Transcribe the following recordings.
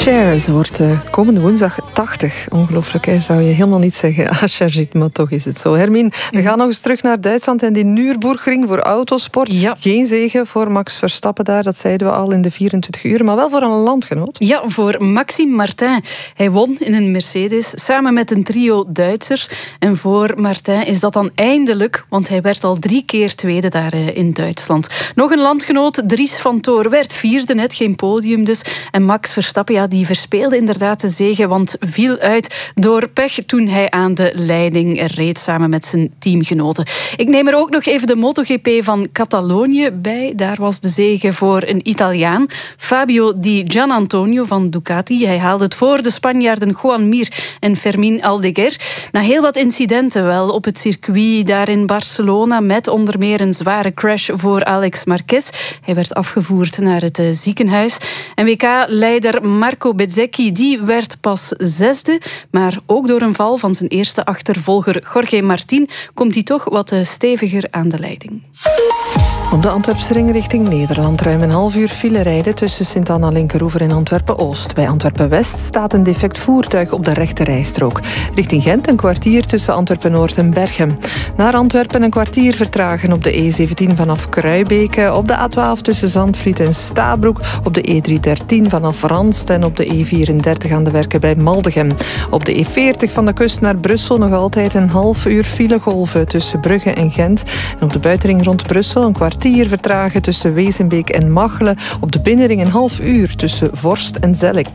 Cher, ze wordt komende woensdag 80. Ongelooflijk, hè? Zou je helemaal niet zeggen als Cher ziet, maar toch is het zo. Hermine, we gaan nog eens terug naar Duitsland en die Nürburgring voor autosport. Ja. Geen zege voor Max Verstappen daar, dat zeiden we al in de 24 uur, maar wel voor een landgenoot. Ja, voor Maxime Martin. Hij won in een Mercedes samen met een trio Duitsers. En voor Martin is dat dan eindelijk, want hij werd al 3 keer tweede daar in Duitsland. Nog een landgenoot, Dries van Toor, werd vierde, net geen podium dus. En Max Verstappen, ja, die verspeelde inderdaad de zege, want viel uit door pech toen hij aan de leiding reed samen met zijn teamgenoten. Ik neem er ook nog even de MotoGP van Catalonië bij. Daar was de zege voor een Italiaan, Fabio Di Gianantonio van Ducati. Hij haalde het voor de Spanjaarden Joan Mir en Fermín Aldeguer. Na heel wat incidenten wel op het circuit daar in Barcelona, met onder meer een zware crash voor Alex Marquez. Hij werd afgevoerd naar het ziekenhuis. En WK-leider Marco Bezzecchi, die werd pas 6e. Maar ook door een val van zijn eerste achtervolger Jorge Martin komt hij toch wat steviger aan de leiding. Op de Antwerpsring richting Nederland ruim een half uur file rijden tussen Sint-Anna-Linkeroever en Antwerpen-Oost. Bij Antwerpen-West staat een defect voertuig op de rechte rijstrook. Richting Gent een kwartier tussen Antwerpen-Noord en Berchem. Naar Antwerpen een kwartier vertragen op de E17 vanaf Kruibeke, op de A12 tussen Zandvliet en Stabroek, op de E313 vanaf Ranst en op de E34 aan de werken bij Maldegem. Op de E40 van de kust naar Brussel nog altijd een half uur filegolven tussen Brugge en Gent. En op de buitenring rond Brussel een kwartier vertragen tussen Wezenbeek en Machelen. Op de binnenring een half uur tussen Vorst en Zellik.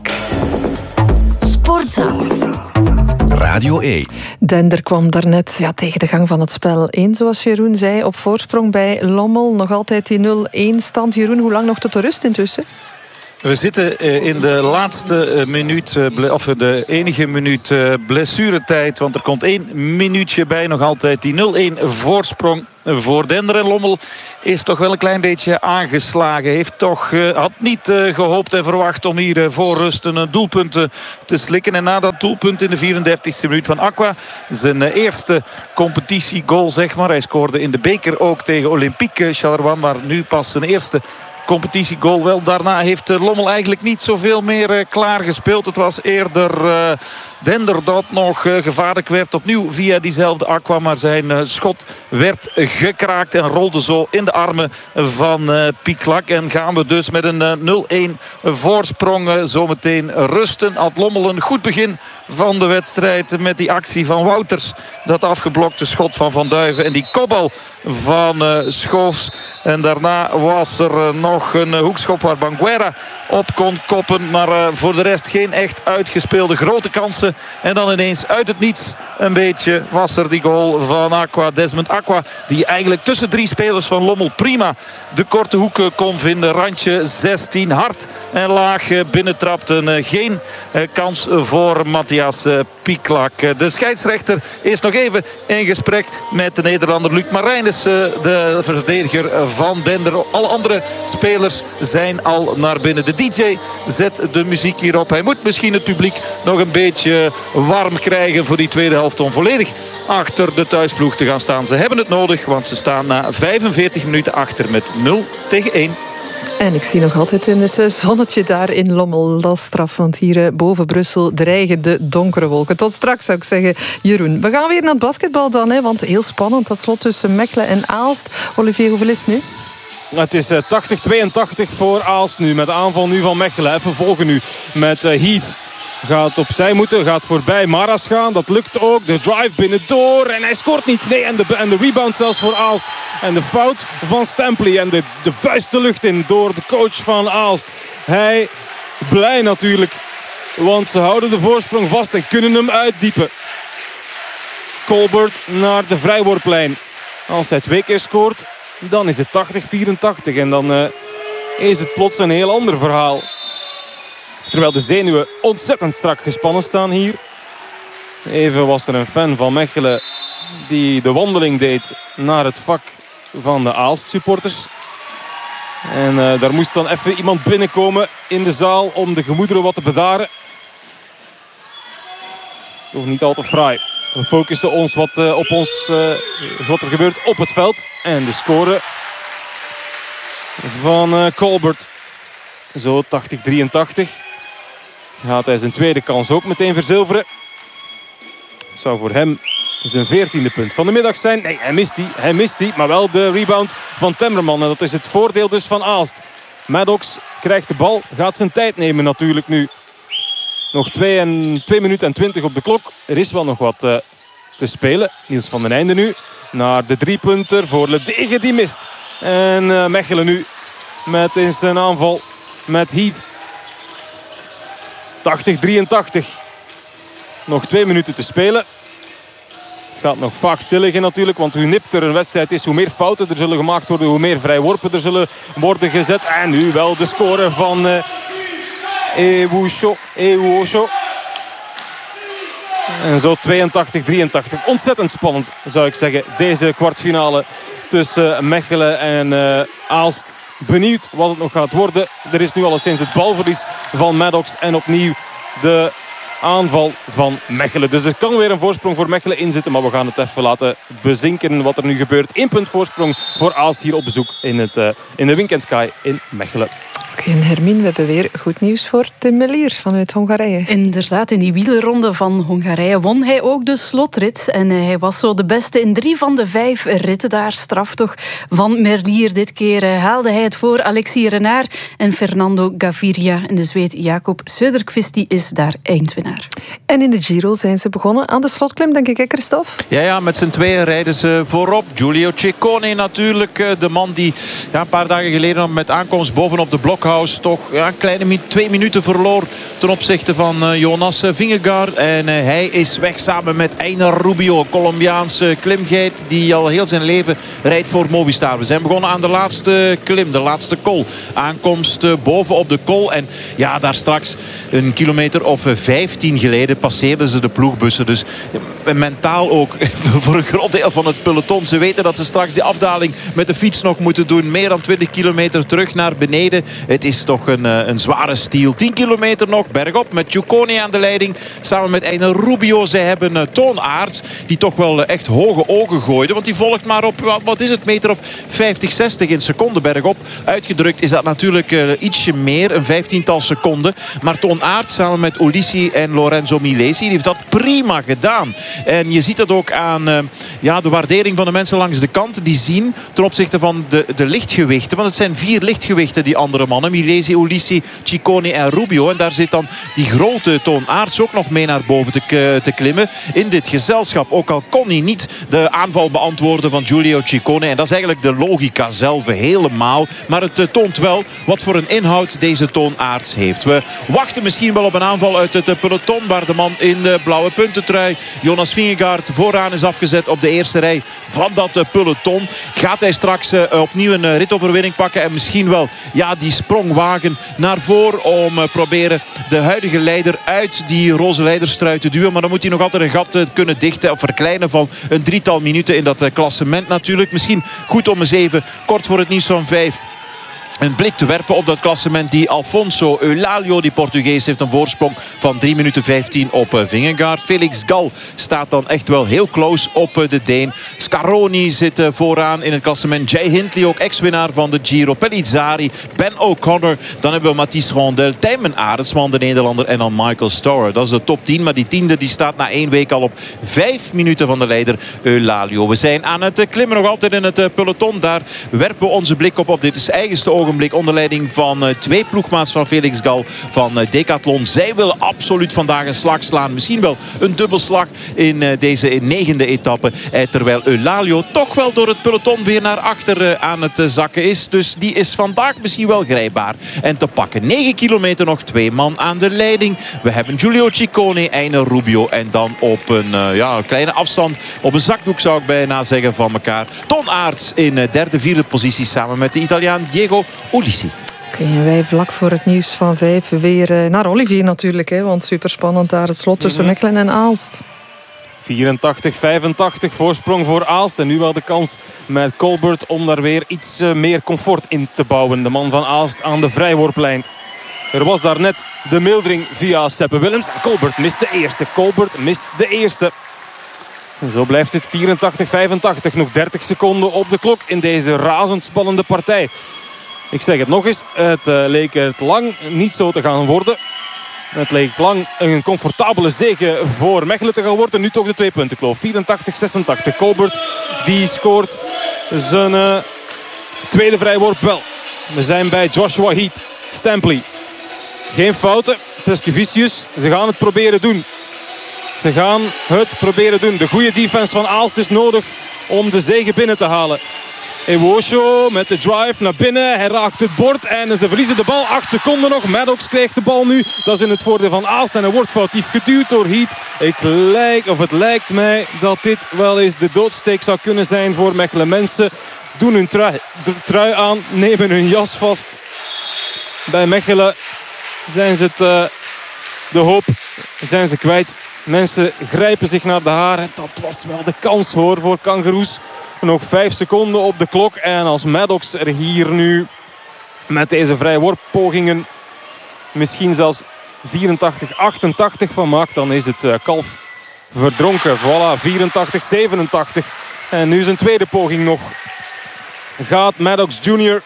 Sportza. Radio 1. Dender kwam daarnet tegen de gang van het spel in, zoals Jeroen zei, op voorsprong bij Lommel. Nog altijd die 0-1 stand. Jeroen, hoe lang nog tot de rust intussen? We zitten in de laatste minuut, of de enige minuut blessuretijd. Want er komt 1 minuutje bij, nog altijd die 0-1 voorsprong voor Dender. En Lommel is toch wel een klein beetje aangeslagen. Had niet gehoopt en verwacht om hier voor rust een doelpunt te slikken. En na dat doelpunt in de 34e minuut van Aqua, zijn eerste competitiegoal, zeg maar. Hij scoorde in de beker ook tegen Olympique Charleroi, maar nu pas zijn eerste competitiegoal. Wel, daarna heeft Lommel eigenlijk niet zoveel meer klaargespeeld. Het was eerder Dender dat nog gevaarlijk werd. Opnieuw via diezelfde Aqua, maar zijn schot werd gekraakt en rolde zo in de armen van Piclac. En gaan we dus met een 0-1 voorsprong zometeen rusten. Had Lommel een goed begin van de wedstrijd met die actie van Wouters. Dat afgeblokte schot van Van Duiven en die kopbal van Schoofs. En daarna was er nog een hoekschop waar Banguera op kon koppen. Maar voor de rest geen echt uitgespeelde grote kansen. En dan ineens uit het niets een beetje was er die goal van Aqua. Desmond Aqua, die eigenlijk tussen 3 spelers van Lommel prima de korte hoeken kon vinden. Randje 16, hard en laag binnentrapte. Geen kans voor Matthias Piclac. De scheidsrechter is nog even in gesprek met de Nederlander Luc Marijnis, de verdediger van Dender. Alle andere spelers zijn al naar binnen. De DJ zet de muziek hierop. Hij moet misschien het publiek nog een beetje warm krijgen voor die tweede helft om volledig achter de thuisploeg te gaan staan. Ze hebben het nodig, want ze staan na 45 minuten achter met 0-1. En ik zie nog altijd in het zonnetje daar in Lommel. Dat is straf, want hier boven Brussel dreigen de donkere wolken. Tot straks, zou ik zeggen, Jeroen. We gaan weer naar het basketbal dan, hè, want heel spannend. Dat slot tussen Mechelen en Aalst. Olivier, hoeveel is het nu? Het is 80-82 voor Aalst nu. Met de aanval nu van Mechelen. Even volgen nu met Heath. Gaat opzij moeten, gaat voorbij Maras gaan. Dat lukt ook. De drive binnendoor. En hij scoort niet. Nee, en de rebound zelfs voor Aalst. En de fout van Stempely. En de vuist de lucht in door de coach van Aalst. Hij blij natuurlijk. Want ze houden de voorsprong vast en kunnen hem uitdiepen. Colbert naar de vrijworplijn. Als hij 2 keer scoort, dan is het 80-84. En dan is het plots een heel ander verhaal. Terwijl de zenuwen ontzettend strak gespannen staan hier. Even was er een fan van Mechelen die de wandeling deed naar het vak van de Aalst supporters. En daar moest dan even iemand binnenkomen in de zaal om de gemoederen wat te bedaren. Het is toch niet al te fraai. We focussen ons wat er gebeurt op het veld. En de score van Colbert. Zo 80-83. gaat hij zijn tweede kans ook meteen verzilveren. Dat zou voor hem zijn 14e punt van de middag zijn. Nee, hij mist die. Maar wel de rebound van Temmerman. En dat is het voordeel dus van Aalst. Maddox krijgt de bal. Gaat zijn tijd nemen natuurlijk nu. Nog 2 minuten en 20 op de klok. Er is wel nog wat te spelen. Niels van den Einde nu. Naar de 3-punter voor Ledege die mist. En Mechelen nu met in zijn aanval met Heath. 80-83. Nog 2 minuten te spelen. Het gaat nog vaak stil liggen natuurlijk. Want hoe nipter een wedstrijd is, hoe meer fouten er zullen gemaakt worden. Hoe meer vrijworpen er zullen worden gezet. En nu wel de score van Ewuosho. En zo 82-83. Ontzettend spannend zou ik zeggen. Deze kwartfinale tussen Mechelen en Aalst. Benieuwd wat het nog gaat worden. Er is nu alleszins het balverlies van Maddox. En opnieuw de aanval van Mechelen. Dus er kan weer een voorsprong voor Mechelen inzitten. Maar we gaan het even laten bezinken wat er nu gebeurt. 1 punt voorsprong voor Aalst hier op bezoek in de Winkelnkai in Mechelen. Oké, en Hermine, we hebben weer goed nieuws voor Tim Merlier vanuit Hongarije. Inderdaad, in die wielerronde van Hongarije won hij ook de slotrit. En hij was zo de beste in 3 van de 5 ritten daar. Straf toch van Merlier. Dit keer haalde hij het voor Alexis Renard en Fernando Gaviria. En de Zweed Jakob Söderqvist is daar eindwinnaar. En in de Giro zijn ze begonnen aan de slotklim, denk ik, hè, Christophe? Ja, met z'n tweeën rijden ze voorop. Giulio Ciccone natuurlijk, de man die een paar dagen geleden met aankomst bovenop de Blockhouse toch een kleine 2 minuten verloor ten opzichte van Jonas Vingegaard. En hij is weg samen met Einar Rubio, Colombiaanse klimgeit die al heel zijn leven rijdt voor Movistar. We zijn begonnen aan de laatste klim, de laatste col. Aankomst bovenop de col. En ja, daar straks een kilometer of 15 geleden passeerden ze de ploegbussen. Dus mentaal ook voor een groot deel van het peloton. Ze weten dat ze straks die afdaling met de fiets nog moeten doen. Meer dan 20 kilometer terug naar beneden. Het is toch een zware stiel. 10 kilometer nog bergop met Ciccone aan de leiding. Samen met Einar Rubio. Zij hebben Toon Aerts die toch wel echt hoge ogen gooide. Want die volgt maar op, wat is het, meter of 50, 60 in seconden bergop. Uitgedrukt is dat natuurlijk ietsje meer, een 15-tal seconden. Maar Toon Aerts samen met Ulissi en Lorenzo Milesi, die heeft dat prima gedaan. En je ziet dat ook aan de waardering van de mensen langs de kant. Die zien ten opzichte van de lichtgewichten. Want het zijn 4 lichtgewichten, die andere mannen. Milesi, Ulissi, Ciccone en Rubio. En daar zit dan die grote Toon Aerts ook nog mee naar boven te klimmen in dit gezelschap. Ook al kon hij niet de aanval beantwoorden van Giulio Ciccone. En dat is eigenlijk de logica zelf helemaal. Maar het toont wel wat voor een inhoud deze Toon Aerts heeft. We wachten misschien wel op een aanval uit het peloton, waar de man in de blauwe puntentrui, Jonas Vingegaard, vooraan is afgezet op de eerste rij van dat peloton. Gaat hij straks opnieuw een ritoverwinning pakken en misschien wel die sprong wagen naar voren om proberen de huidige leider uit die roze leiderstrui te duwen. Maar dan moet hij nog altijd een gat kunnen dichten of verkleinen van een 3-tal minuten in dat klassement natuurlijk. Misschien goed om eens even kort voor het nieuws van 5 een blik te werpen op dat klassement. Die Alfonso Eulalio, die Portugees, heeft een voorsprong van 3 minuten 15 op Vingegaard. Felix Gal staat dan echt wel heel close op de Deen. Scaroni zit vooraan in het klassement. Jay Hindley, ook ex-winnaar van de Giro. Pellizzari, Ben O'Connor. Dan hebben we Mathis Rondel, Tijmen Arendsman, de Nederlander. En dan Michael Storer. Dat is de top 10. Maar die 10e die staat na 1 week al op 5 minuten van de leider Eulalio. We zijn aan het klimmen nog altijd in het peloton. Daar werpen we onze blik op dit is eigenste ogenblik onder leiding van 2 ploegmaats van Felix Gal van Decathlon. Zij willen absoluut vandaag een slag slaan. Misschien wel een dubbelslag in deze 9e etappe. Terwijl Eulalio toch wel door het peloton weer naar achter aan het zakken is. Dus die is vandaag misschien wel grijpbaar en te pakken. 9 kilometer nog, 2 man aan de leiding. We hebben Giulio Ciccone, Einar Rubio en dan op een kleine afstand, op een zakdoek zou ik bijna zeggen, van elkaar, Toon Aerts in 3e, 4e positie samen met de Italiaan Diego Ulissi. Oké, en wij vlak voor het nieuws van 5 weer naar Olivier natuurlijk. Hè, want superspannend daar het slot tussen Mechelen en Aalst. 84-85 voorsprong voor Aalst. En nu wel de kans met Colbert om daar weer iets meer comfort in te bouwen. De man van Aalst aan de vrijworplijn. Er was daar net de mildering via Seppe Willems. Colbert mist de eerste. Colbert mist de eerste. En zo blijft het 84-85. Nog 30 seconden op de klok in deze razendspannende partij. Ik zeg het nog eens. Het leek het lang niet zo te gaan worden. Het leek lang een comfortabele zege voor Mechelen te gaan worden. Nu toch de 2 punten kloof. 84-86. Colbert die scoort zijn tweede vrijworp wel. We zijn bij Joshua Heat. Stampley. Geen fouten. Peskevicius. Ze gaan het proberen doen. De goede defense van Aalst is nodig om de zege binnen te halen. Ewosho met de drive naar binnen. Hij raakt het bord en ze verliezen de bal. 8 seconden nog. Maddox krijgt de bal nu. Dat is in het voordeel van Aalst en hij wordt foutief geduwd door Heat. Het lijkt mij dat dit wel eens de doodsteek zou kunnen zijn voor Mechelen. Mensen doen hun trui aan, nemen hun jas vast. Bij Mechelen zijn ze de hoop zijn ze kwijt. Mensen grijpen zich naar de haren. Dat was wel de kans hoor voor Kangaroes. Nog 5 seconden op de klok. En als Maddox er hier nu met deze vrijworppogingen misschien zelfs 84-88 van maakt, dan is het kalf verdronken. Voilà, 84-87. En nu zijn tweede poging nog. Gaat Maddox Jr.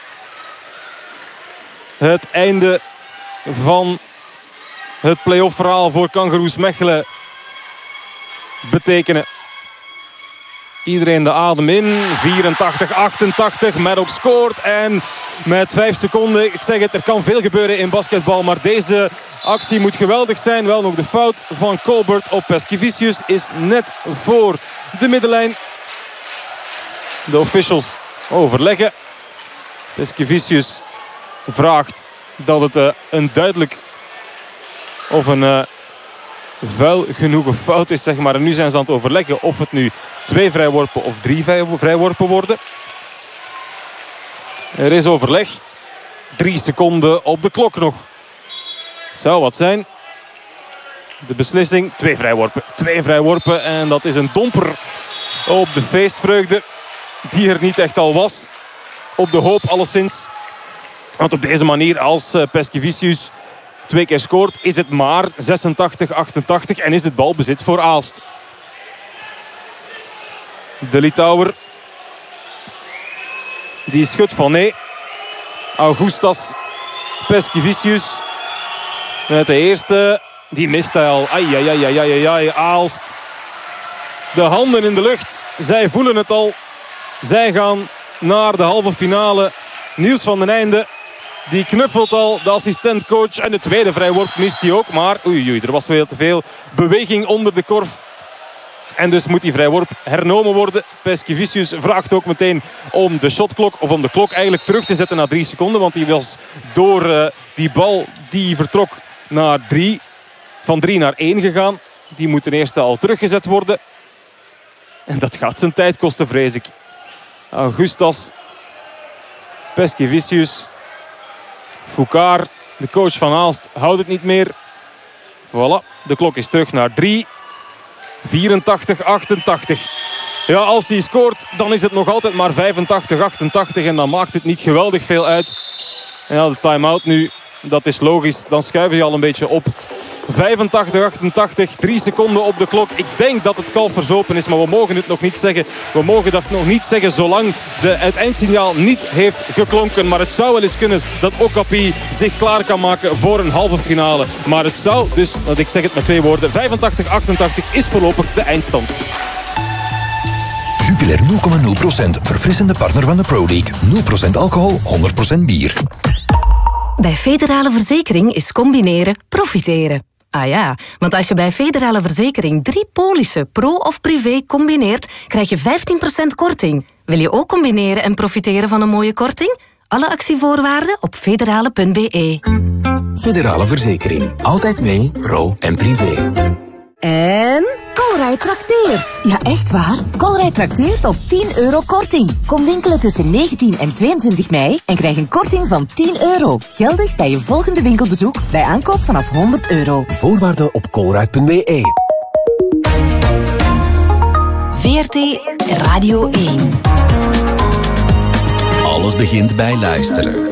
het einde van het play-off verhaal voor Kangaroes Mechelen betekenen? Iedereen de adem in. 84-88. Maddox scoort. En met 5 seconden. Ik zeg het, er kan veel gebeuren in basketbal. Maar deze actie moet geweldig zijn. Wel nog de fout van Colbert op Peskevicius is net voor de middenlijn. De officials overleggen. Peskevicius vraagt dat het een duidelijk of een vuil genoeg fout is, zeg maar. En nu zijn ze aan het overleggen of het nu 2 vrijworpen of 3 vrijworpen worden. Er is overleg. 3 seconden op de klok nog. Zou wat zijn. De beslissing. 2 vrijworpen. 2 vrijworpen. En dat is een domper op de feestvreugde die er niet echt al was. Op de hoop alleszins. Want op deze manier, als Peskevicius 2 keer scoort, is het maar 86-88 en is het balbezit voor Aalst. De Litouwer die schudt van nee. Augustas Peskevicius met de eerste. Die mist hij al. Ai. Aalst. De handen in de lucht. Zij voelen het al. Zij gaan naar de halve finale. Niels van den Einde. Die knuffelt al, de assistentcoach. En de tweede vrijworp mist hij ook. Maar er was veel te veel beweging onder de korf. En dus moet die vrijworp hernomen worden. Peskevicius vraagt ook meteen om de shotklok, of om de klok eigenlijk terug te zetten naar 3 seconden. Want die was door die bal die vertrok naar 3. Van 3 naar 1 gegaan. Die moet ten eerste al teruggezet worden. En dat gaat zijn tijd kosten, vrees ik. Augustas. Peskevicius. Foucault, de coach van Aalst, houdt het niet meer. Voilà, de klok is terug naar 3. 84-88. Ja, als hij scoort, dan is het nog altijd maar 85-88. En dan maakt het niet geweldig veel uit. Ja, de time-out nu, dat is logisch. Dan schuiven je al een beetje op. 85-88, 3 seconden op de klok. Ik denk dat het kalf verzopen is, maar we mogen het nog niet zeggen. We mogen dat nog niet zeggen zolang het eindsignaal niet heeft geklonken. Maar het zou wel eens kunnen dat Okapi zich klaar kan maken voor een halve finale. Maar het zou dus, want ik zeg het met 2 woorden, 85-88 is voorlopig de eindstand. Jupiler 0,0%. Verfrissende partner van de Pro League. 0% alcohol, 100% bier. Bij Federale Verzekering is combineren profiteren. Ah ja, want als je bij Federale Verzekering 3 polissen, pro of privé, combineert, krijg je 15% korting. Wil je ook combineren en profiteren van een mooie korting? Alle actievoorwaarden op federale.be. Federale Verzekering. Altijd mee, pro en privé. En Colruyt trakteert. Ja, echt waar. Colruyt trakteert op €10 korting. Kom winkelen tussen 19 en 22 mei en krijg een korting van €10. Geldig bij je volgende winkelbezoek bij aankoop vanaf €100. Voorwaarden op colruyt.be. VRT Radio 1. Alles begint bij luisteren.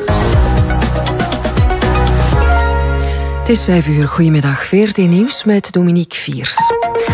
Het is 5 uur. Goedemiddag. VRT Nieuws met Dominique Viers.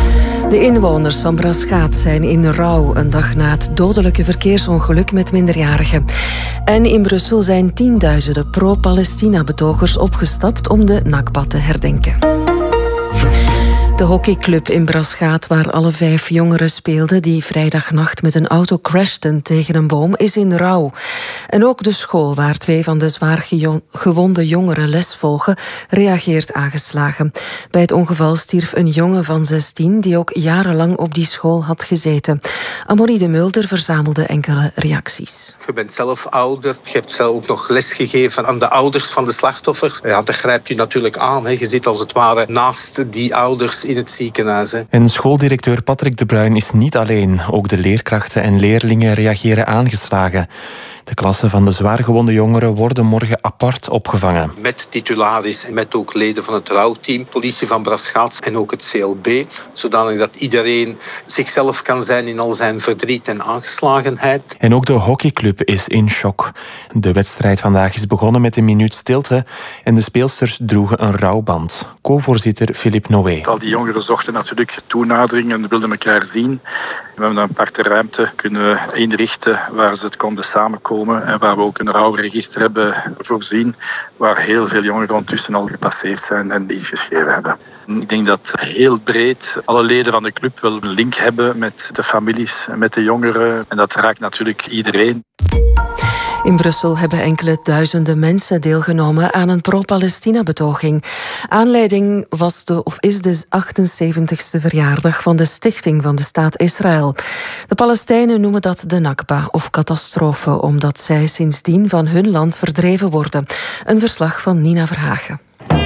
De inwoners van Braschaat zijn in rouw een dag na het dodelijke verkeersongeluk met minderjarigen. En in Brussel zijn tienduizenden pro-Palestina-betogers opgestapt om de Nakba te herdenken. De hockeyclub in Braschaat, waar alle 5 jongeren speelden die vrijdagnacht met een auto crashten tegen een boom, is in rouw. En ook de school, waar 2 van de zwaar gewonde jongeren les volgen, reageert aangeslagen. Bij het ongeval stierf een jongen van 16 die ook jarenlang op die school had gezeten. Amorie de Mulder verzamelde enkele reacties. Je bent zelf ouder, je hebt zelf ook nog les gegeven aan de ouders van de slachtoffers. Ja, dat grijp je natuurlijk aan. Hè. Je zit als het ware naast die ouders in het ziekenhuis. Hè. En schooldirecteur Patrick de Bruin is niet alleen. Ook de leerkrachten en leerlingen reageren aangeslagen. De klassen van de zwaargewonde jongeren worden morgen apart opgevangen. Met titularis en met ook leden van het rouwteam, politie van Braschaat en ook het CLB. Zodanig dat iedereen zichzelf kan zijn in al zijn verdriet en aangeslagenheid. En ook de hockeyclub is in shock. De wedstrijd vandaag is begonnen met een minuut stilte en de speelsters droegen een rouwband. Co-voorzitter Philippe Noé. Al die jongeren zochten natuurlijk toenadering en wilden elkaar zien. We hebben een aparte ruimte kunnen inrichten waar ze het konden samenkomen. En waar we ook een rouwregister hebben voorzien, waar heel veel jongeren ondertussen al gepasseerd zijn en iets geschreven hebben. Ik denk dat heel breed alle leden van de club wel een link hebben met de families en met de jongeren. En dat raakt natuurlijk iedereen. In Brussel hebben enkele duizenden mensen deelgenomen aan een pro-Palestina-betoging. Aanleiding is de 78e verjaardag van de stichting van de staat Israël. De Palestijnen noemen dat de Nakba of catastrofe, omdat zij sindsdien van hun land verdreven worden. Een verslag van Nina Verhagen.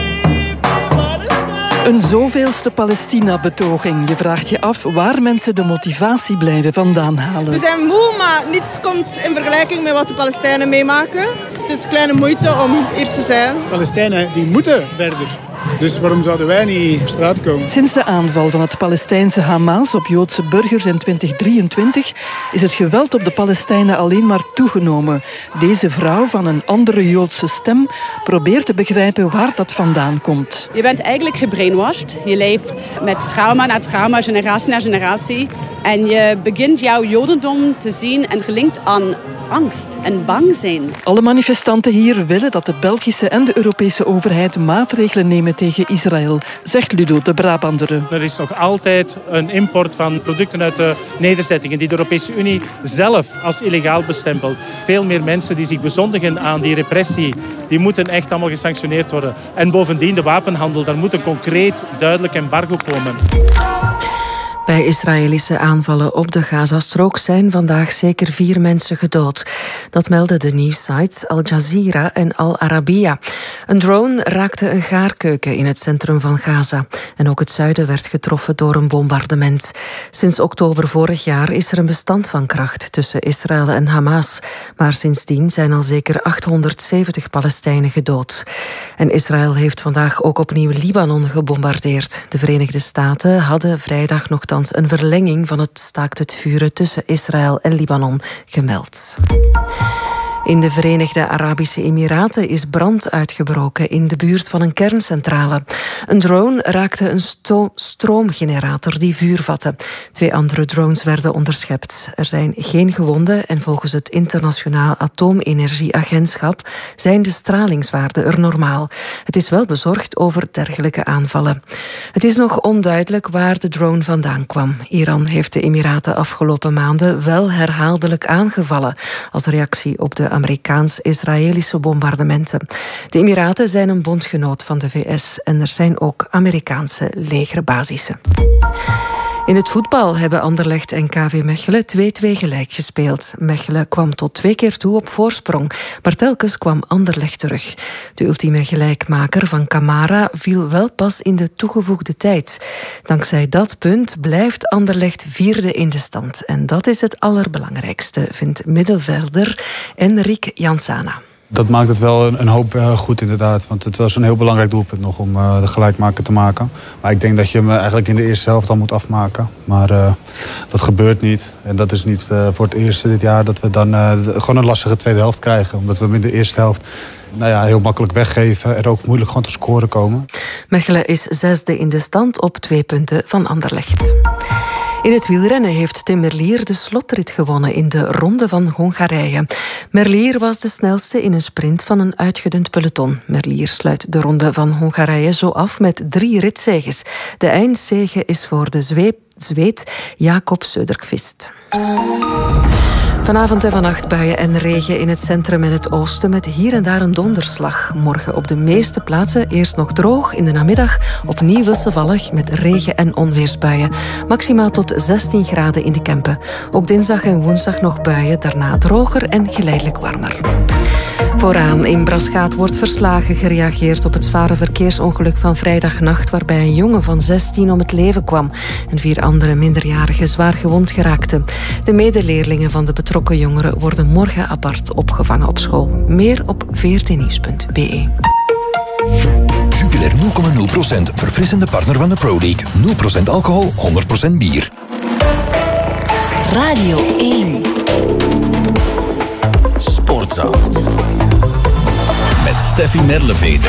Een zoveelste Palestina-betoging. Je vraagt je af waar mensen de motivatie blijven vandaan halen. We zijn moe, maar niets komt in vergelijking met wat de Palestijnen meemaken. Het is een kleine moeite om hier te zijn. Palestijnen die moeten verder. Dus waarom zouden wij niet op straat komen? Sinds de aanval van het Palestijnse Hamas op Joodse burgers in 2023 is het geweld op de Palestijnen alleen maar toegenomen. Deze vrouw van een andere Joodse stem probeert te begrijpen waar dat vandaan komt. Je bent eigenlijk gebrainwashed. Je leeft met trauma na trauma, generatie na generatie. En je begint jouw Jodendom te zien en gelinkt aan angst en bang zijn. Alle manifestanten hier willen dat de Belgische en de Europese overheid maatregelen nemen tegen Israël, zegt Ludo de Brabander. Er is nog altijd een import van producten uit de nederzettingen die de Europese Unie zelf als illegaal bestempelt. Veel meer mensen die zich bezondigen aan die repressie, die moeten echt allemaal gesanctioneerd worden. En bovendien de wapenhandel, daar moet een concreet, duidelijk embargo komen. Bij Israëlische aanvallen op de Gazastrook zijn vandaag zeker 4 mensen gedood. Dat melden de nieuwssites Al Jazeera en Al Arabiya. Een drone raakte een gaarkeuken in het centrum van Gaza. En ook het zuiden werd getroffen door een bombardement. Sinds oktober vorig jaar is er een bestand van kracht tussen Israël en Hamas. Maar sindsdien zijn al zeker 870 Palestijnen gedood. En Israël heeft vandaag ook opnieuw Libanon gebombardeerd. De Verenigde Staten hadden vrijdag nogthans een verlenging van het staakt het vuren tussen Israël en Libanon gemeld. In de Verenigde Arabische Emiraten is brand uitgebroken in de buurt van een kerncentrale. Een drone raakte een stroomgenerator die vuur vatte. 2 andere drones werden onderschept. Er zijn geen gewonden en volgens het Internationaal Atoomenergieagentschap zijn de stralingswaarden er normaal. Het is wel bezorgd over dergelijke aanvallen. Het is nog onduidelijk waar de drone vandaan kwam. Iran heeft de Emiraten afgelopen maanden wel herhaaldelijk aangevallen als reactie op de Amerikaans-Israëlische bombardementen. De Emiraten zijn een bondgenoot van de VS en er zijn ook Amerikaanse legerbasissen. In het voetbal hebben Anderlecht en KV Mechelen 2-2 gelijk gespeeld. Mechelen kwam tot 2 keer toe op voorsprong, maar telkens kwam Anderlecht terug. De ultieme gelijkmaker van Camara viel wel pas in de toegevoegde tijd. Dankzij dat punt blijft Anderlecht 4e in de stand. En dat is het allerbelangrijkste, vindt middenvelder Enric Jansana. Dat maakt het wel een hoop goed inderdaad. Want het was een heel belangrijk doelpunt nog om de gelijkmaker te maken. Maar ik denk dat je hem eigenlijk in de eerste helft al moet afmaken. Maar dat gebeurt niet. En dat is niet voor het eerst dit jaar dat we dan gewoon een lastige tweede helft krijgen. Omdat we hem in de eerste helft heel makkelijk weggeven en ook moeilijk gewoon te scoren komen. Mechelen is 6e in de stand op 2 punten van Anderlecht. In het wielrennen heeft Tim Merlier de slotrit gewonnen in de Ronde van Hongarije. Merlier was de snelste in een sprint van een uitgedund peloton. Merlier sluit de Ronde van Hongarije zo af met 3 ritzeges. De eindzege is voor de Zweed Jakob Söderqvist. Vanavond en vannacht buien en regen in het centrum en het oosten met hier en daar een donderslag. Morgen op de meeste plaatsen eerst nog droog, in de namiddag opnieuw wisselvallig met regen- en onweersbuien. Maximaal tot 16 graden in de Kempen. Ook dinsdag en woensdag nog buien, daarna droger en geleidelijk warmer. Vooraan in Braschaat wordt verslagen gereageerd op het zware verkeersongeluk van vrijdagnacht, waarbij een jongen van 16 om het leven kwam en 4 andere minderjarigen zwaar gewond geraakten. De medeleerlingen van de betrokken jongeren worden morgen apart opgevangen op school. Meer op vrtnieuws.be. Jupiler 0,0%, verfrissende partner van de Pro League. 0% alcohol, 100% bier. Radio 1. Sportzaal. Met Steffi Merleveder.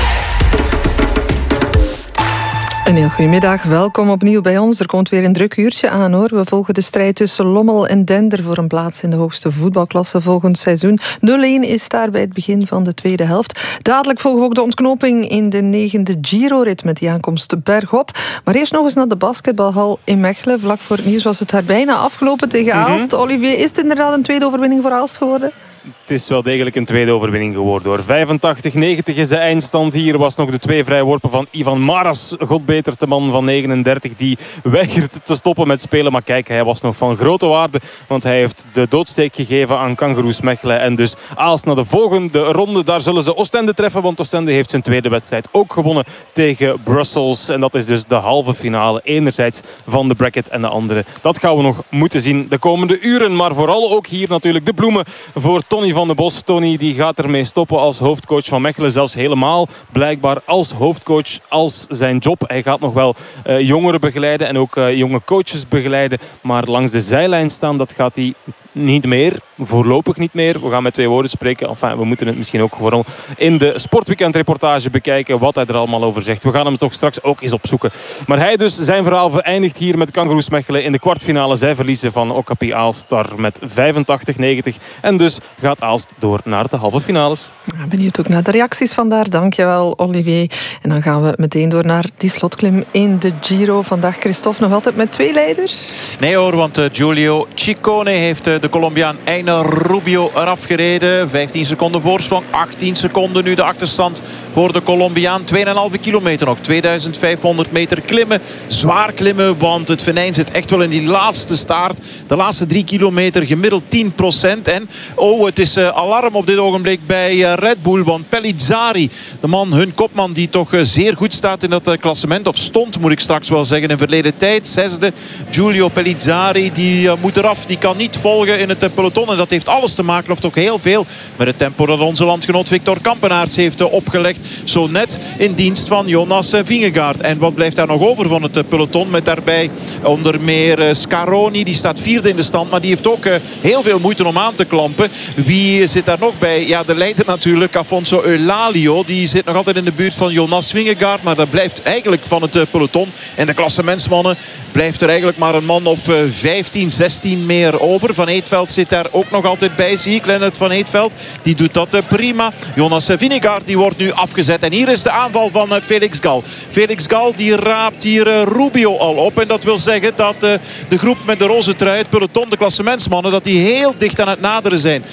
Een heel goedemiddag, welkom opnieuw bij ons. Er komt weer een druk uurtje aan hoor. We volgen de strijd tussen Lommel en Dender voor een plaats in de hoogste voetbalklasse volgend seizoen. 0-1 is daar bij het begin van de tweede helft. Dadelijk volgen we ook de ontknoping in de 9e Giro-rit met die aankomst bergop. Maar eerst nog eens naar de basketbalhal in Mechelen. Vlak voor het nieuws was het daar bijna afgelopen tegen Aalst. Olivier, is het inderdaad een tweede overwinning voor Aalst geworden? Het is wel degelijk een tweede overwinning geworden hoor. 85-90 is de eindstand. Hier was nog de 2 vrijworpen van Ivan Maras. Godbeter, de man van 39, die weigert te stoppen met spelen. Maar kijk, hij was nog van grote waarde. Want hij heeft de doodsteek gegeven aan Kangaroos Mechelen. En dus Aalst naar de volgende ronde. Daar zullen ze Oostende treffen. Want Oostende heeft zijn tweede wedstrijd ook gewonnen tegen Brussels. En dat is dus de halve finale. Enerzijds van de bracket en de andere. Dat gaan we nog moeten zien de komende uren. Maar vooral ook hier natuurlijk de bloemen voor Tony van den Bos. Tony die gaat ermee stoppen als hoofdcoach van Mechelen. Zelfs helemaal blijkbaar als hoofdcoach als zijn job. Hij gaat nog wel jongeren begeleiden en ook jonge coaches begeleiden. Maar langs de zijlijn staan, dat gaat hij niet meer. Voorlopig niet meer. We gaan met 2 woorden spreken. Enfin, we moeten het misschien ook vooral in de sportweekendreportage bekijken wat hij er allemaal over zegt. We gaan hem toch straks ook eens opzoeken. Maar hij dus, zijn verhaal eindigt hier met Kangaroos Mechelen in de kwartfinale. Zij verliezen van Okapi Aalstar met 85-90. En dus gaat Aalst door naar de halve finales. Ja, benieuwd ook naar de reacties vandaar. Dankjewel, Olivier. En dan gaan we meteen door naar die slotklim in de Giro. Vandaag Christophe nog altijd met 2 leiders? Nee hoor, want Giulio Ciccone heeft de Colombiaan Einer Rubio eraf gereden. 15 seconden voorsprong, 18 seconden nu de achterstand voor de Colombiaan. 2,5 kilometer nog, 2500 meter klimmen. Zwaar klimmen, want het venijn zit echt wel in die laatste staart. De laatste 3 kilometer gemiddeld 10%. En het is alarm op dit ogenblik bij Red Bull. Want Pellizzari, de man, hun kopman, die toch zeer goed staat in dat klassement. Of stond, moet ik straks wel zeggen, in verleden tijd. 6e, Giulio Pellizzari, die moet eraf. Die kan niet volgen in het peloton. En dat heeft alles te maken, of toch heel veel, met het tempo dat onze landgenoot Victor Kampenaerts heeft opgelegd. Zo net in dienst van Jonas Vingegaard. En wat blijft daar nog over van het peloton? Met daarbij onder meer Scaroni. Die staat 4e in de stand. Maar die heeft ook heel veel moeite om aan te klampen. Wie zit daar nog bij? Ja, de leider natuurlijk, Afonso Eulalio. Die zit nog altijd in de buurt van Jonas Vingegaard. Maar dat blijft eigenlijk van het peloton. En de klassementsmannen blijft er eigenlijk maar een man of 15, 16 meer over. Van Eetveld zit daar ook nog altijd bij, zie ik. Lennart van Eetveld, die doet dat prima. Jonas Vingegaard, die wordt nu afgezet. En hier is de aanval van Felix Gal. Felix Gal, die raapt hier Rubio al op. En dat wil zeggen dat de groep met de roze trui, het peloton, de klassementsmannen, dat die heel dicht aan het naderen zijn.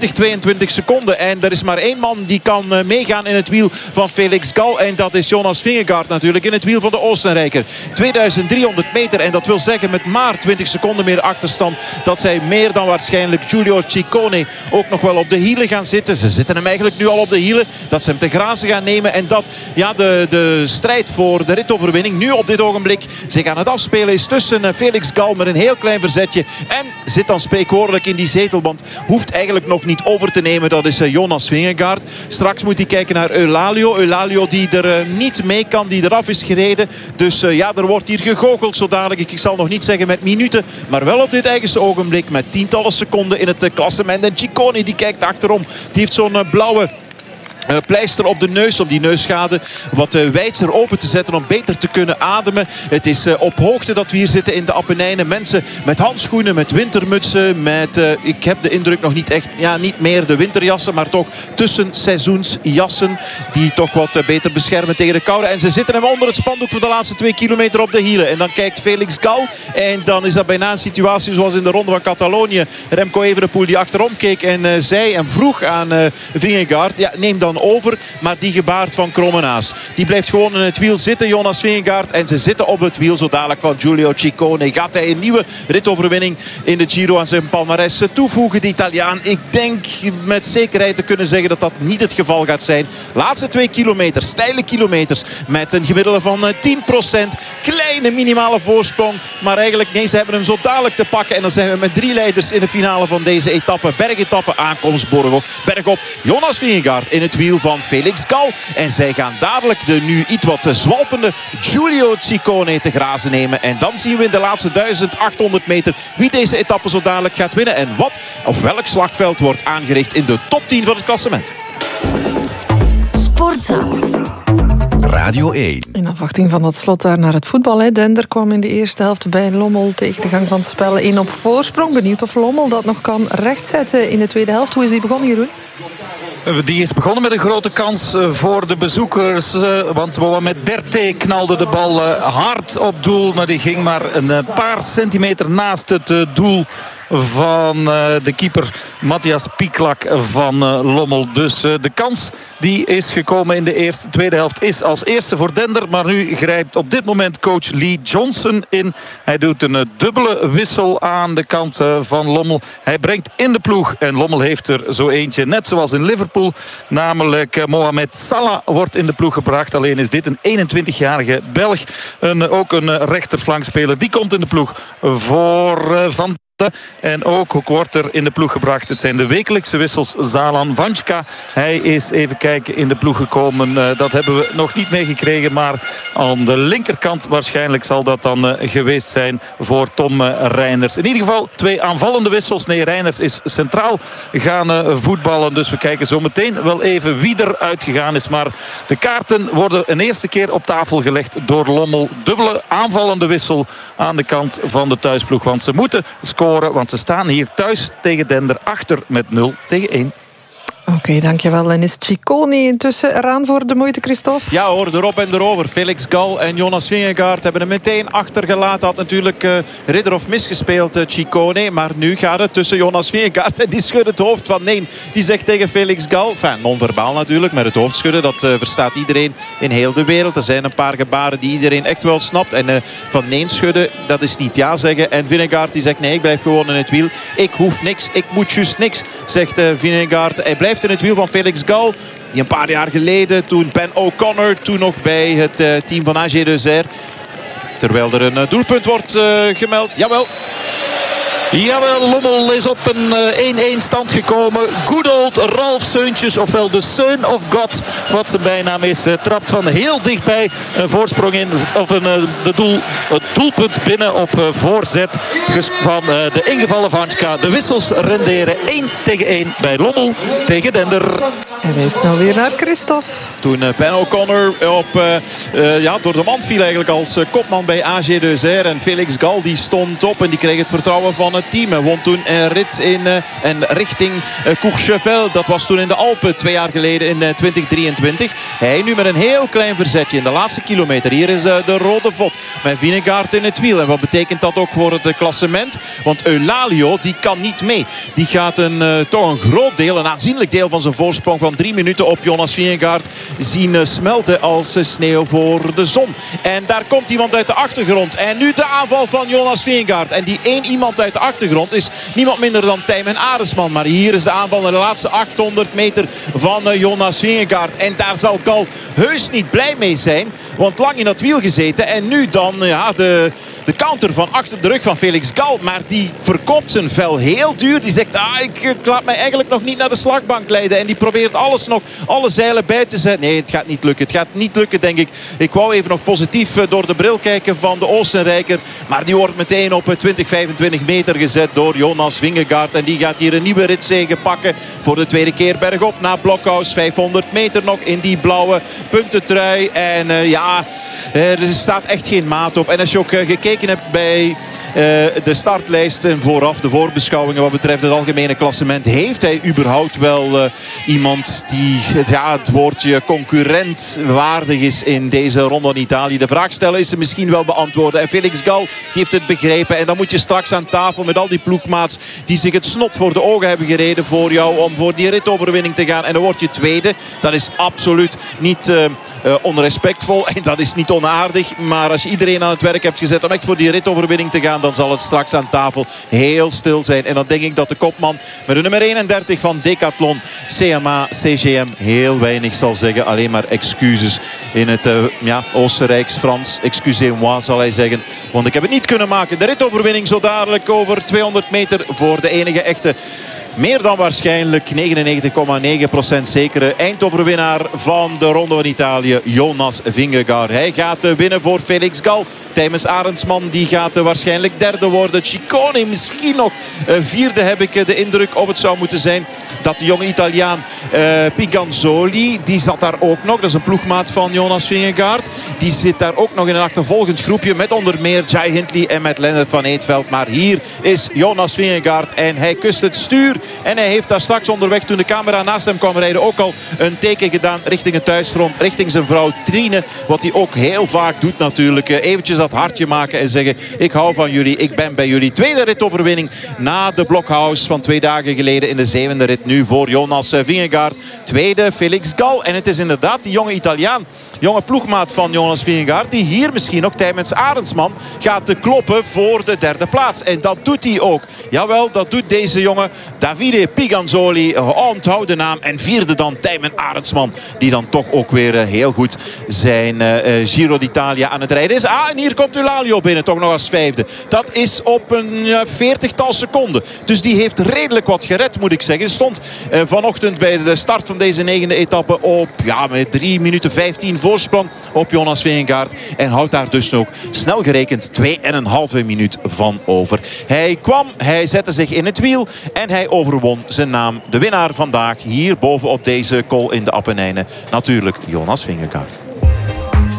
22 seconden. En er is maar 1 man die kan meegaan in het wiel van Felix Gal. En dat is Jonas Vingegaard natuurlijk in het wiel van de Oostenrijker. 2300 meter. En dat wil zeggen met maar 20 seconden meer achterstand dat zij meer dan waarschijnlijk Giulio Ciccone ook nog wel op de hielen gaan zitten. Ze zitten hem eigenlijk nu al op de hielen. Dat ze hem te grazen gaan nemen. En dat de strijd voor de ritoverwinning nu op dit ogenblik zich aan het afspelen is tussen Felix Gal met een heel klein verzetje. En zit dan spreekwoordelijk in die zetelband. Hoeft eigenlijk nog niet over te nemen. Dat is Jonas Vingegaard. Straks moet hij kijken naar Eulalio. Eulalio die er niet mee kan. Die eraf is gereden. Dus er wordt hier gegoocheld zo dadelijk. Ik zal nog niet zeggen met minuten. Maar wel op dit eigenste ogenblik met tientallen seconden in het klassement. En Ciccone die kijkt achterom. Die heeft zo'n blauwe pleister op de neus om die neusschade wat wijdser open te zetten om beter te kunnen ademen. Het is op hoogte dat we hier zitten in de Appenijnen. Mensen met handschoenen, met wintermutsen, met ik heb de indruk nog niet echt, niet meer de winterjassen, maar toch tussenseizoensjassen die toch wat beter beschermen tegen de koude. En ze zitten hem onder het spandoek voor de laatste 2 kilometer op de hielen. En dan kijkt Felix Gal en dan is dat bijna een situatie zoals in de Ronde van Catalonië. Remco Evenepoel die achterom keek en zei en vroeg aan Vingegaard, neem dan over, maar die gebaard van Krommenaas. Die blijft gewoon in het wiel zitten, Jonas Vingegaard. En ze zitten op het wiel zo dadelijk van Giulio Ciccone. Gaat hij een nieuwe ritoverwinning in de Giro aan zijn palmares toevoegen, de Italiaan? Ik denk met zekerheid te kunnen zeggen dat dat niet het geval gaat zijn. Laatste 2 kilometer, steile kilometers met een gemiddelde van 10%. Kleine minimale voorsprong, maar eigenlijk nee, ze hebben hem zo dadelijk te pakken. En dan zijn we met 3 leiders in de finale van deze etappe. Bergetappe, aankomst bergop. Jonas Vingegaard in het wiel van Felix Gal. En zij gaan dadelijk de nu iets wat zwalpende Giulio Ciccone te grazen nemen. En dan zien we in de laatste 1800 meter wie deze etappe zo dadelijk gaat winnen. En wat of welk slagveld wordt aangericht in de top 10 van het klassement. Sportza. Radio 1. In afwachting van dat slot daar naar het voetbal. Dender kwam in de eerste helft bij Lommel tegen de gang van het spel 1 op voorsprong. Benieuwd of Lommel dat nog kan rechtzetten in de tweede helft. Hoe is die begonnen, Jeroen? Die is begonnen met een grote kans voor de bezoekers. Want Mohamed Berté knalde de bal hard op doel. Maar die ging maar een paar centimeter naast het doel van de keeper Matthias Pieklak van Lommel. Dus de kans die is gekomen in de tweede helft is als eerste voor Dender. Maar nu grijpt op dit moment coach Lee Johnson in. Hij doet een dubbele wissel aan de kant van Lommel. Hij brengt in de ploeg en Lommel heeft er zo eentje. Net zoals in Liverpool. Namelijk Mohamed Salah wordt in de ploeg gebracht. Alleen is dit een 21-jarige Belg. Ook een rechterflankspeler. Die komt in de ploeg voor Van. En ook wordt er in de ploeg gebracht. Het zijn de wekelijkse wissels. Zalan Vanjka. Hij is even kijken in de ploeg gekomen. Dat hebben we nog niet meegekregen. Maar aan de linkerkant waarschijnlijk zal dat dan geweest zijn voor Tom Reinders. In ieder geval 2 aanvallende wissels. Nee, Reinders is centraal gaan voetballen. Dus we kijken zo meteen wel even wie er uitgegaan is. Maar de kaarten worden een eerste keer op tafel gelegd door Lommel. Dubbele aanvallende wissel aan de kant van de thuisploeg. Want ze moeten scoren. Want ze staan hier thuis tegen Dender achter met 0-1. Oké, dankjewel. En is Ciccone intussen eraan voor de moeite, Christophe? Ja hoor, erop en erover. Felix Gal en Jonas Vingegaard hebben hem meteen achtergelaten. Had natuurlijk ridder of misgespeeld, Ciccone. Maar nu gaat het tussen Jonas Vingegaard en die schudt het hoofd van nee. Die zegt tegen Felix Gal, enfin non-verbaal natuurlijk, met het hoofd schudden. Dat verstaat iedereen in heel de wereld. Er zijn een paar gebaren die iedereen echt wel snapt. En van nee schudden, dat is niet ja zeggen. En Vingegaard die zegt nee, ik blijf gewoon in het wiel. Ik hoef niks, ik moet juist niks, zegt Vingegaard. Hij blijft in het wiel van Felix Gal. Die een paar jaar geleden, toen Ben O'Connor, toen nog bij het team van AG Deuzer. Terwijl er een doelpunt wordt gemeld. Jawel. Jawel, Lommel is op een 1-1 stand gekomen. Good old Ralf Seuntjes, ofwel de Son of God, wat zijn bijnaam is. Trapt van heel dichtbij een voorsprong in, of het doelpunt binnen op voorzet van de ingevallen Vanjka. De wissels renderen 1-1 bij Lommel tegen Dender. En wij snel weer naar Christophe. Toen Ben O'Connor door de mand viel eigenlijk als kopman bij AG Deuzer. En Felix Gal die stond op en die kreeg het vertrouwen van het team. En won toen een rit in richting Courchevel. Dat was toen in de Alpen 2 jaar geleden in 2023. Hij nu met een heel klein verzetje in de laatste kilometer. Hier is de rode vod met Vingegaard in het wiel. En wat betekent dat ook voor het klassement? Want Eulalio die kan niet mee. Die gaat toch een groot deel, een aanzienlijk deel van zijn voorsprong van 3 minuten op Jonas Vingegaard zien smelten als sneeuw voor de zon. En daar komt iemand uit de achtergrond. En nu de aanval van Jonas Vingegaard. En die 1 iemand uit de achtergrond is niemand minder dan Tijmen Aresman. Maar hier is de aanval naar de laatste 800 meter van Jonas Vingegaard. En daar zal Gal heus niet blij mee zijn. Want lang in dat wiel gezeten. En nu dan de de counter van achter de rug van Felix Gal. Maar die verkoopt zijn vel heel duur. Die zegt, ik laat mij eigenlijk nog niet naar de slagbank leiden. En die probeert alles nog, alle zeilen bij te zetten. Nee, het gaat niet lukken. Het gaat niet lukken, denk ik. Ik wou even nog positief door de bril kijken van de Oostenrijker. Maar die wordt meteen op 20-25 meter gezet door Jonas Vingegaard. En die gaat hier een nieuwe ritzege pakken voor de tweede keer bergop na Blockhaus. 500 meter nog in die blauwe puntentrui. En er staat echt geen maat op. En als je ook gekeken hebt bij de startlijsten vooraf, de voorbeschouwingen wat betreft het algemene klassement, heeft hij überhaupt wel iemand die het woordje concurrent waardig is in deze ronde van Italië. De vraag stellen is ze misschien wel beantwoorden. En Felix Gal die heeft het begrepen. En dan moet je straks aan tafel met al die ploegmaats die zich het snot voor de ogen hebben gereden voor jou om voor die ritoverwinning te gaan. En dan word je tweede. Dat is absoluut niet onrespectvol en dat is niet onaardig. Maar als je iedereen aan het werk hebt gezet om echt voor die ritoverwinning te gaan, dan zal het straks aan tafel heel stil zijn. En dan denk ik dat de kopman met de nummer 31 van Decathlon, CMA CGM, heel weinig zal zeggen. Alleen maar excuses in het Oostenrijks-Frans. Excusez-moi zal hij zeggen. Want ik heb het niet kunnen maken. De ritoverwinning zo dadelijk over 200 meter voor de enige echte, meer dan waarschijnlijk 99,9% zekere eindoverwinnaar van de Ronde van Italië, Jonas Vingegaard. Hij gaat winnen voor Felix Gal. Tijmens Arendsman die gaat waarschijnlijk derde worden. Ciccone misschien nog vierde, heb ik de indruk. Of het zou moeten zijn dat de jonge Italiaan Piganzoli, die zat daar ook nog. Dat is een ploegmaat van Jonas Vingegaard. Die zit daar ook nog in een achtervolgend groepje met onder meer Jai Hindley en met Lennart van Eetveld. Maar hier is Jonas Vingegaard en hij kust het stuur. En hij heeft daar straks onderweg, toen de camera naast hem kwam rijden, ook al een teken gedaan richting het thuisfront, richting zijn vrouw Trine. Wat hij ook heel vaak doet natuurlijk. Eventjes dat hartje maken en zeggen, ik hou van jullie, ik ben bij jullie. Tweede ritoverwinning na de Blockhaus van 2 dagen geleden in de 7e rit nu voor Jonas Vingegaard. Tweede Felix Gal. En het is inderdaad die jonge Italiaan, jonge ploegmaat van Jonas Vingegaard, die hier misschien ook Tijmens Arendsman gaat kloppen voor de derde plaats. En dat doet hij ook. Jawel, dat doet deze jongen Davide Piganzoli. Onthoud de naam. En vierde dan Tijmen Arendsman, die dan toch ook weer heel goed zijn Giro d'Italia aan het rijden is. En hier komt Eulalia binnen, toch nog als vijfde. Dat is op een 40-tal seconden. Dus die heeft redelijk wat gered, moet ik zeggen. Stond vanochtend bij de start van deze 9e etappe op met 3 minuten 15 voorsprong op Jonas Vingegaard. En houdt daar dus nog snel gerekend 2,5 minuut van over. Hij kwam, hij zette zich in het wiel en hij overwon zijn naam. De winnaar vandaag hier boven op deze col in de Appenijnen. Natuurlijk Jonas Vingegaard.